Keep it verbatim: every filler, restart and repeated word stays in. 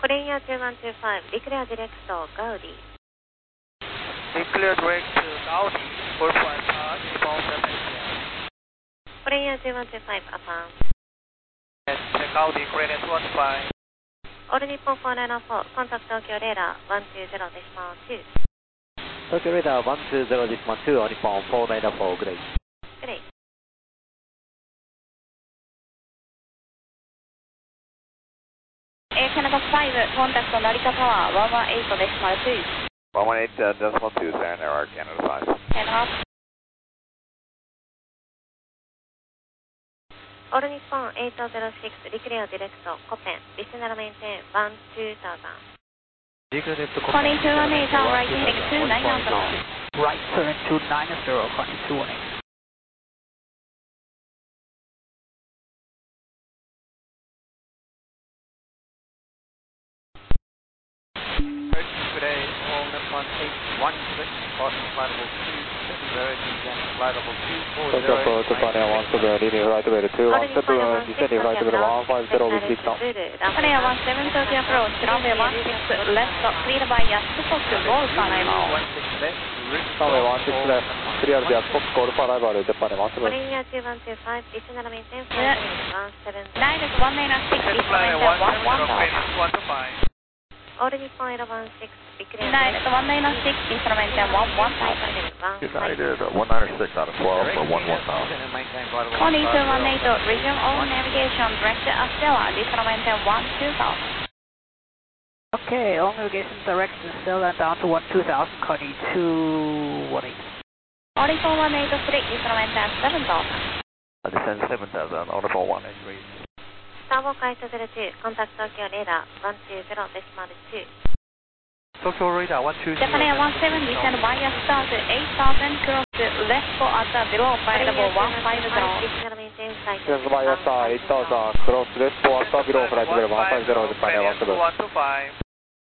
プレイヤーにーいちにご、Declare Direct Gaudi. Declare direct to Gaudi, four five five, uniform seven. プレイヤーにーいちにご、Affirm. Yes, Gaudi, clearance one five. All Nippon four nine four, contact Tokyo Radar one two zero decimal two. Tokyo Radar one two zero decimal two, All Nippon four nine four, good day. Good day. Air Canada five, contact Narita Tower one one eight decimal two. one one eight uh, decimal two, Sayonara, Air Canada five. ten up. All Nippon eight zero six, Declare Direct Copen, Listener Maintain one two thousand. Connie two one eight, right heading two nine zero. Right turn two nine zero, Connie two one eight. Today, all Nippon eight one six, Boston flight level two seven zero, descend flight level two four zero. Tokyo Approach Japan one seven, leading flight level two one seven, descending flight level one five zero with six knots. Korea one seven, Tokyo approach, runway one six left, cleared by Yasuko to Golf arrival. one six left, Runway one six left, clear the Yasuko Golf arrival, Japan one seven. プレイヤーにーいちにご、Listener Maintain five one seven. nine one nine six, flight descend one one seven, one clearance one to five. All Nippon eight one six, Declare nine one nine six, descend one one thousand. United uh, one nine six out of twelve for one one thousand. Connie two one eight, region of navigation, direct Astella, descend one two thousand. Okay, all navigation direct to Stella down to one two thousand, Connie two one eight. Connie four one eight three, descend seven thousand. Uh, descend seven thousand, order for one eight three. Starboard Kite zero two, contact Tokyo Radar one two zero decimal two. Tokyo Radar one two zero. Japan Air one seven, descend via start eight thousand, cross left for at below flight level one five zero. Listener Maintain flight Yes, by Yasa eight thousand, cross left to Ata below flight level one five zero, Japan one seven. one two five.